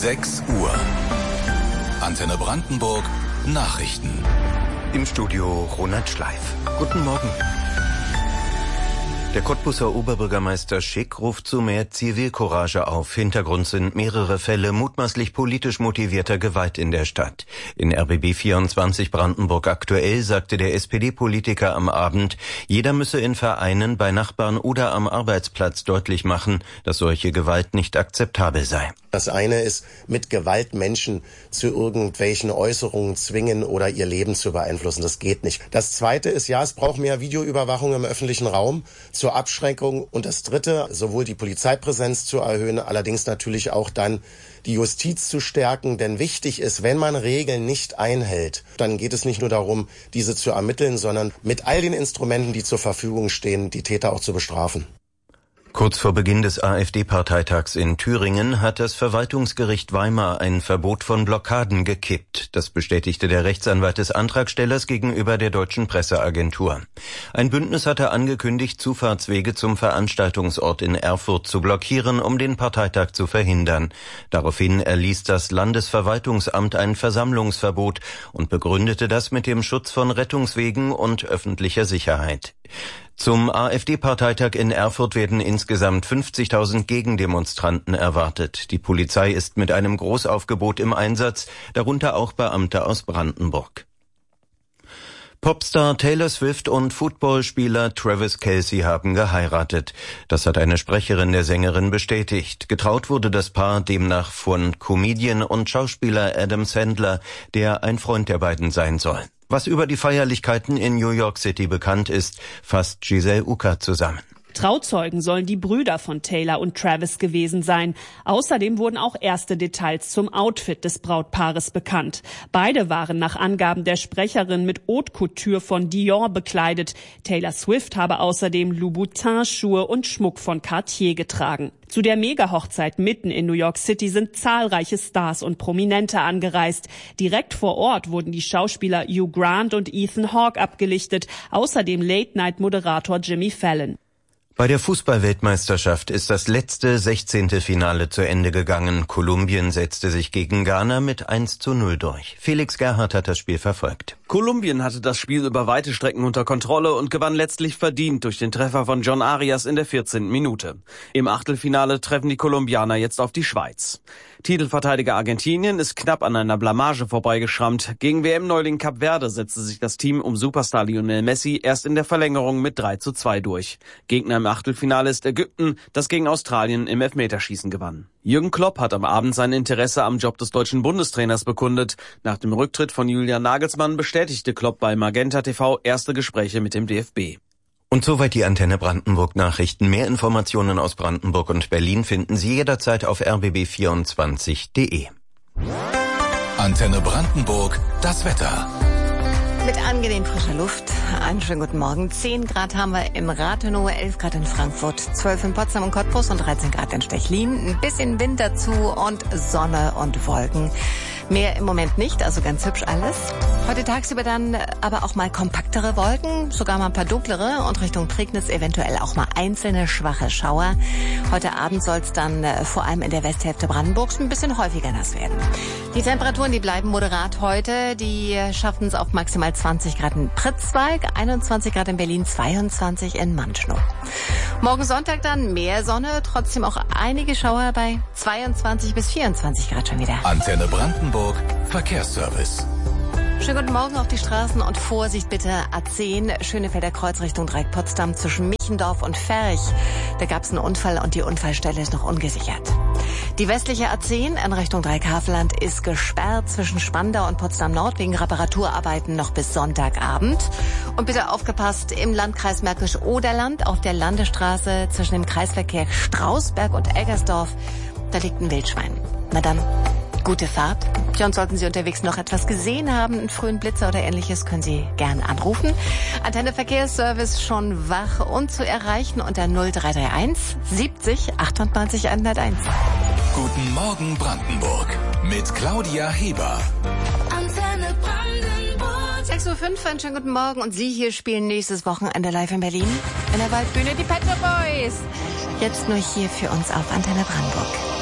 6 Uhr. Antenne Brandenburg Nachrichten. Im Studio Ronald Schleif. Guten Morgen. Der Cottbuser Oberbürgermeister Schick ruft zu mehr Zivilcourage auf. Hintergrund sind mehrere Fälle mutmaßlich politisch motivierter Gewalt in der Stadt. In RBB 24 Brandenburg aktuell sagte der SPD-Politiker am Abend, jeder müsse in Vereinen, bei Nachbarn oder am Arbeitsplatz deutlich machen, dass solche Gewalt nicht akzeptabel sei. Das eine ist, mit Gewalt Menschen zu irgendwelchen Äußerungen zwingen oder ihr Leben zu beeinflussen. Das geht nicht. Das zweite ist, ja, es braucht mehr Videoüberwachung im öffentlichen Raum zur Abschreckung. Und das dritte, sowohl die Polizeipräsenz zu erhöhen, allerdings natürlich auch dann die Justiz zu stärken. Denn wichtig ist, wenn man Regeln nicht einhält, dann geht es nicht nur darum, diese zu ermitteln, sondern mit all den Instrumenten, die zur Verfügung stehen, die Täter auch zu bestrafen. Kurz vor Beginn des AfD-Parteitags in Thüringen hat das Verwaltungsgericht Weimar ein Verbot von Blockaden gekippt. Das bestätigte der Rechtsanwalt des Antragstellers gegenüber der Deutschen Presseagentur. Ein Bündnis hatte angekündigt, Zufahrtswege zum Veranstaltungsort in Erfurt zu blockieren, um den Parteitag zu verhindern. Daraufhin erließ das Landesverwaltungsamt ein Versammlungsverbot und begründete das mit dem Schutz von Rettungswegen und öffentlicher Sicherheit. Zum AfD-Parteitag in Erfurt werden insgesamt 50.000 Gegendemonstranten erwartet. Die Polizei ist mit einem Großaufgebot im Einsatz, darunter auch Beamte aus Brandenburg. Popstar Taylor Swift und Footballspieler Travis Kelce haben geheiratet. Das hat eine Sprecherin der Sängerin bestätigt. Getraut wurde das Paar demnach von Comedian und Schauspieler Adam Sandler, der ein Freund der beiden sein soll. Was über die Feierlichkeiten in New York City bekannt ist, fasst Giselle Ucker zusammen. Trauzeugen sollen die Brüder von Taylor und Travis gewesen sein. Außerdem wurden auch erste Details zum Outfit des Brautpaares bekannt. Beide waren nach Angaben der Sprecherin mit Haute Couture von Dior bekleidet. Taylor Swift habe außerdem Louboutin-Schuhe und Schmuck von Cartier getragen. Zu der Mega-Hochzeit mitten in New York City sind zahlreiche Stars und Prominente angereist. Direkt vor Ort wurden die Schauspieler Hugh Grant und Ethan Hawke abgelichtet, außerdem Late-Night-Moderator Jimmy Fallon. Bei der Fußball-Weltmeisterschaft ist das letzte 16. Finale zu Ende gegangen. Kolumbien setzte sich gegen Ghana mit 1:0 durch. Felix Gerhardt hat das Spiel verfolgt. Kolumbien hatte das Spiel über weite Strecken unter Kontrolle und gewann letztlich verdient durch den Treffer von John Arias in der 14. Minute. Im Achtelfinale treffen die Kolumbianer jetzt auf die Schweiz. Titelverteidiger Argentinien ist knapp an einer Blamage vorbeigeschrammt. Gegen WM-Neuling Kap Verde setzte sich das Team um Superstar Lionel Messi erst in der Verlängerung mit 3:2 durch. Gegner im Achtelfinale ist Ägypten, das gegen Australien im Elfmeterschießen gewann. Jürgen Klopp hat am Abend sein Interesse am Job des deutschen Bundestrainers bekundet. Nach dem Rücktritt von Julian Nagelsmann bestätigte Klopp bei Magenta TV erste Gespräche mit dem DFB. Und soweit die Antenne Brandenburg Nachrichten. Mehr Informationen aus Brandenburg und Berlin finden Sie jederzeit auf rbb24.de. Antenne Brandenburg, das Wetter. Mit angenehm frischer Luft. Einen schönen guten Morgen. 10 Grad haben wir in Rathenow, 11 Grad in Frankfurt, 12 in Potsdam und Cottbus und 13 Grad in Stechlin. Ein bisschen Wind dazu und Sonne und Wolken. Mehr im Moment nicht, also ganz hübsch alles. Heute tagsüber dann aber auch mal kompaktere Wolken, sogar mal ein paar dunklere und Richtung Prignitz eventuell auch mal einzelne schwache Schauer. Heute Abend soll es dann vor allem in der Westhälfte Brandenburgs ein bisschen häufiger nass werden. Die Temperaturen, die bleiben moderat heute. Die schaffen es auf maximal 20 Grad in Pritzwalk, 21 Grad in Berlin, 22 in Manschnow. Morgen Sonntag dann mehr Sonne, trotzdem auch einige Schauer bei 22 bis 24 Grad schon wieder. Antenne Brandenburg Verkehrsservice. Schönen guten Morgen auf die Straßen und Vorsicht bitte A10, Schönefelder Kreuz Richtung Dreieck Potsdam zwischen Michendorf und Ferch. Da gab es einen Unfall und die Unfallstelle ist noch ungesichert. Die westliche A10 in Richtung Dreieck Havelland ist gesperrt zwischen Spandau und Potsdam Nord wegen Reparaturarbeiten noch bis Sonntagabend. Und bitte aufgepasst, im Landkreis Märkisch-Oderland auf der Landesstraße zwischen dem Kreisverkehr Strausberg und Eggersdorf, da liegt ein Wildschwein. Na dann, gute Fahrt. Ja, und sollten Sie unterwegs noch etwas gesehen haben, einen frühen Blitzer oder ähnliches, können Sie gern anrufen. Antenne Verkehrsservice schon wach und zu erreichen unter 0331 70 98 101. Guten Morgen Brandenburg mit Claudia Heber. Antenne Brandenburg. 6:05 Uhr, einen schönen guten Morgen. Und Sie hier spielen nächstes Wochenende live in Berlin in der Waldbühne die Pet Shop Boys. Jetzt nur hier für uns auf Antenne Brandenburg.